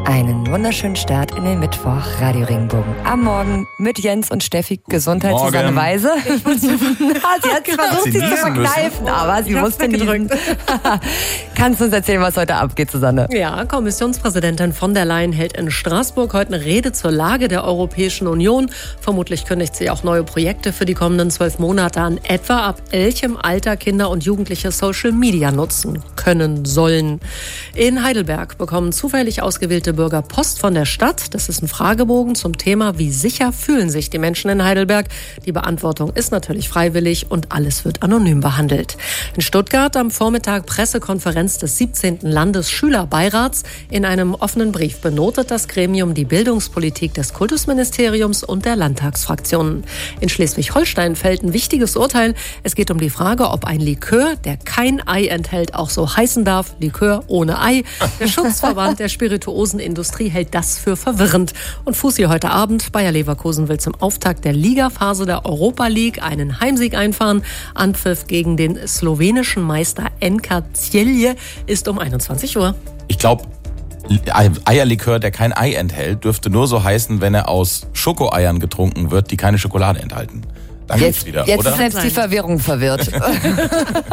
Einen wunderschönen Start in den Mittwoch, Radio Regenbogen. Am Morgen mit Jens und Steffi. Gesundheit, Morgen. Susanne Weise. Sie hat versucht, sich zu verkneifen, aber sie musste niesen. Kannst du uns erzählen, was heute abgeht, Susanne? Ja, Kommissionspräsidentin von der Leyen hält in Straßburg heute eine Rede zur Lage der Europäischen Union. Vermutlich kündigt sie auch neue Projekte für die kommenden 12 Monate an, etwa ab welchem Alter Kinder und Jugendliche Social Media nutzen können sollen. In Heidelberg bekommen zufällig ausgewählte Bürger Post von der Stadt. Das ist ein Fragebogen zum Thema, wie sicher fühlen sich die Menschen in Heidelberg. Die Beantwortung ist natürlich freiwillig und alles wird anonym behandelt. In Stuttgart am Vormittag Pressekonferenz des 17. Landesschülerbeirats. In einem offenen Brief benotet das Gremium die Bildungspolitik des Kultusministeriums und der Landtagsfraktionen. In Schleswig-Holstein fällt ein wichtiges Urteil. Es geht um die Frage, ob ein Likör, der kein Ei enthält, auch so heißen darf. Likör ohne Ei. Der Schutzverband der Spirituosenindustrie hält das für verwirrend. Und Fussi heute Abend. Bayer Leverkusen will zum Auftakt der Ligaphase der Europa League einen Heimsieg einfahren. Anpfiff gegen den slowenischen Meister NK Celje ist um 21 Uhr. Ich glaube, Eierlikör, der kein Ei enthält, dürfte nur so heißen, wenn er aus Schokoeiern getrunken wird, die keine Schokolade enthalten. Da geht's wieder, jetzt oder? ist selbst die Verwirrung verwirrt.